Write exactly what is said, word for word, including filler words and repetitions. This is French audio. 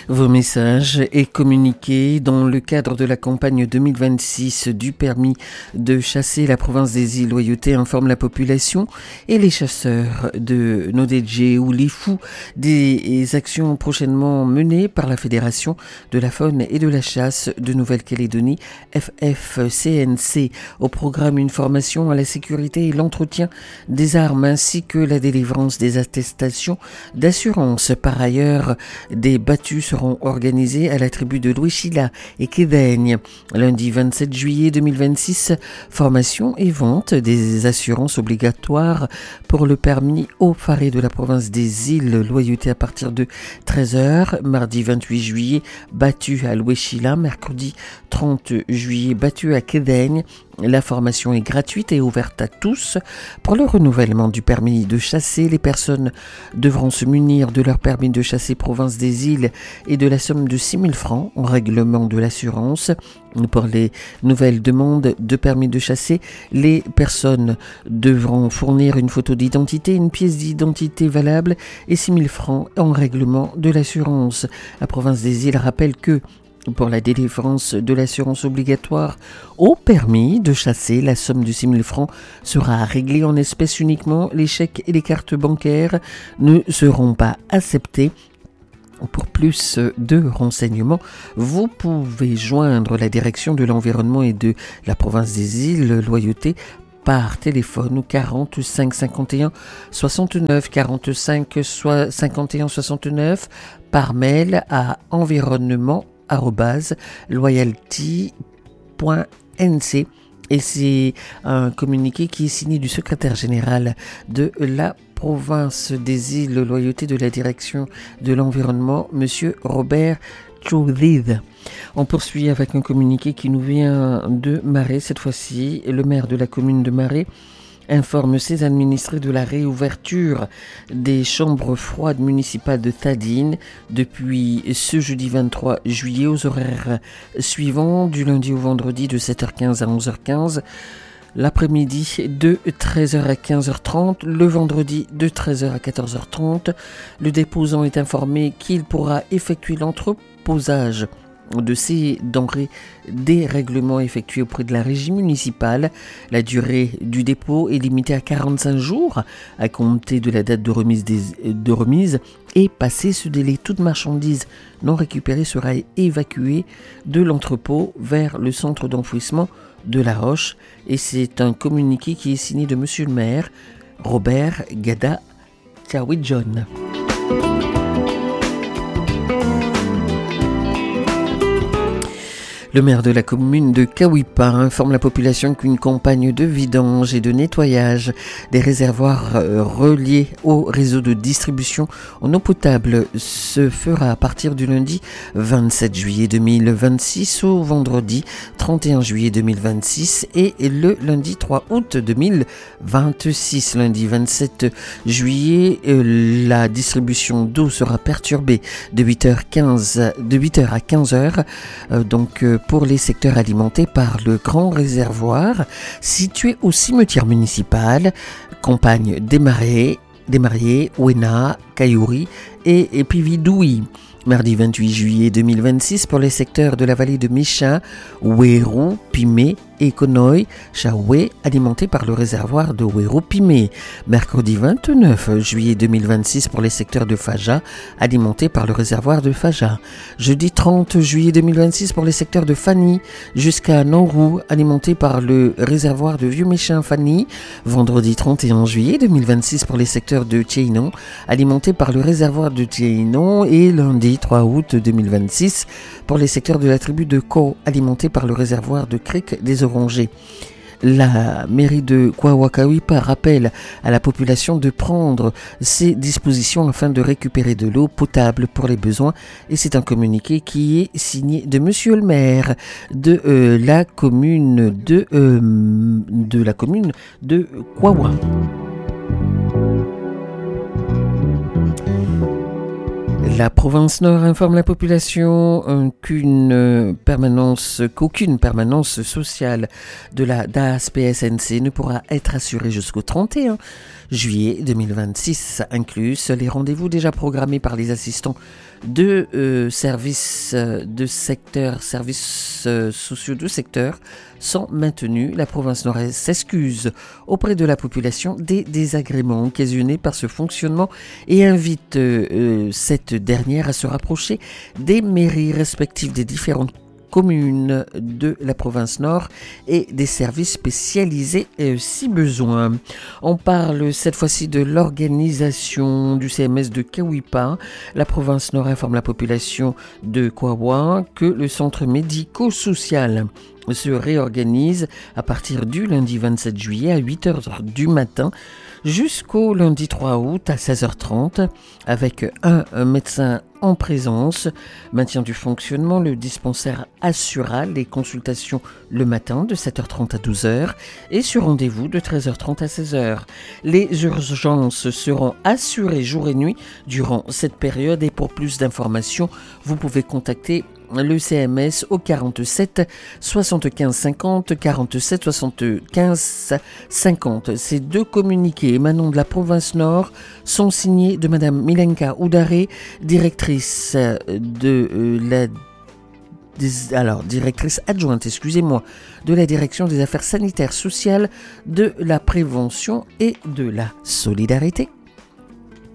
Vos messages et communiqués dans le cadre de la campagne deux mille vingt-six du permis de chasser. La province des îles Loyauté informe la population et les chasseurs de Nodedje ou les fous des actions prochainement menées par la Fédération de la faune et de la chasse de Nouvelle-Calédonie, F F C N C. Au programme, une formation à la sécurité et l'entretien des armes ainsi que la délivrance des attestations d'assurance. Par ailleurs, des battues seront organisées à la tribu de Louéchila et Kédaigne. Lundi vingt-sept juillet deux mille vingt-six, formation et vente des assurances obligatoires pour le permis au Faré de la province des îles Loyauté à partir de treize heures. Mardi vingt-huit juillet, battu à Louéchila. Mercredi trente juillet, battu à Kédaigne. La formation est gratuite et ouverte à tous. Pour le renouvellement du permis de chasser, les personnes devront se munir de leur permis de chasser province des îles et de la somme de six mille francs en règlement de l'assurance. Pour les nouvelles demandes de permis de chasser, les personnes devront fournir une photo d'identité, une pièce d'identité valable et six mille francs en règlement de l'assurance. La province des îles rappelle que pour la délivrance de l'assurance obligatoire au permis de chasser, la somme de six mille francs sera réglée en espèces uniquement. Les chèques et les cartes bancaires ne seront pas acceptés. Pour plus de renseignements, vous pouvez joindre la direction de l'environnement et de la province des îles Loyauté par téléphone au quarante-cinq cinquante et un soixante-neuf, quarante-cinq cinquante et un soixante-neuf, par mail à environnement arobase loyalty point n c. Et c'est un communiqué qui est signé du secrétaire général de la province des îles Loyauté de la direction de l'environnement, monsieur Robert Choudid. On poursuit avec un communiqué qui nous vient de Marais cette fois-ci. Le maire de la commune de Marais informe ses administrés de la réouverture des chambres froides municipales de Tadine depuis ce jeudi vingt-trois juillet aux horaires suivants, du lundi au vendredi de sept heures quinze à onze heures quinze, l'après-midi de treize heures à quinze heures trente, le vendredi de treize heures à quatorze heures trente. Le déposant est informé qu'il pourra effectuer l'entreposage de ces denrées des règlements effectués auprès de la régie municipale. La durée du dépôt est limitée à quarante-cinq jours à compter de la date de remise, des, de remise et passé ce délai, toute marchandise non récupérée sera évacuée de l'entrepôt vers le centre d'enfouissement de La Roche. Et c'est un communiqué qui est signé de monsieur le maire Robert Gada Tiawidjon. Le maire de la commune de Kawipa informe la population qu'une campagne de vidange et de nettoyage des réservoirs reliés au réseau de distribution en eau potable se fera à partir du lundi vingt-sept juillet deux mille vingt-six au vendredi trente et un juillet deux mille vingt-six et le lundi trois août deux mille vingt-six. Lundi vingt-sept juillet, la distribution d'eau sera perturbée de huit heures quinze, de huit heures à quinze heures, donc pour les secteurs alimentés par le grand réservoir situé au cimetière municipal, Campagne des Marais, des Mariés, Ouena, Kayouri et Pividoui. Mardi vingt-huit juillet deux mille vingt-six pour les secteurs de la vallée de Mécha, Ouérou, Pimé et Konoï, Chaoué, alimentés par le réservoir de Ouérou-Pimé. Mercredi vingt-neuf juillet deux mille vingt-six pour les secteurs de Faja, alimentés par le réservoir de Faja. Jeudi trente juillet deux mille vingt-six pour les secteurs de Fani jusqu'à Nauru, alimentés par le réservoir de Vieux-Méchin-Fani. Vendredi trente et un juillet deux mille vingt-six pour les secteurs de Tchéinon, alimentés par le réservoir de Tchéinon. Et lundi trois août deux mille vingt-six pour les secteurs de la tribu de Ko, alimentés par le réservoir de Crique des Orangers. La mairie de Kawipa rappelle à la population de prendre ses dispositions afin de récupérer de l'eau potable pour les besoins. Et c'est un communiqué qui est signé de monsieur le maire de euh, la commune de, euh, de la commune de Kawa. La province Nord informe la population euh, qu'une permanence, qu'aucune permanence sociale de la D A S P S N C ne pourra être assurée jusqu'au trente et un juillet deux mille vingt-six, inclus les rendez-vous déjà programmés par les assistants de euh, services euh, de secteur, services euh, sociaux de secteur sont maintenus. La province Nord s'excuse auprès de la population des désagréments occasionnés par ce fonctionnement et invite euh, cette dernière à se rapprocher des mairies respectives des différentes communes de la province Nord et des services spécialisés euh, si besoin. On parle cette fois-ci de l'organisation du C M S de Kawipa. La province Nord informe la population de Kawa que le centre médico-social se réorganise à partir du lundi vingt-sept juillet à huit heures du matin jusqu'au lundi trois août à seize heures trente avec un, un médecin en présence. Maintien du fonctionnement, le dispensaire assurera les consultations le matin de sept heures trente à douze heures et sur rendez-vous de treize heures trente à seize heures. Les urgences seront assurées jour et nuit durant cette période et pour plus d'informations, vous pouvez contacter le C M S au quarante-sept soixante-quinze cinquante, quarante-sept soixante-quinze cinquante. Ces deux communiqués émanant de la province Nord sont signés de Madame Milenka Oudaré, directrice de euh, la des, alors directrice adjointe, excusez-moi, de la direction des affaires sanitaires sociales, de la prévention et de la solidarité.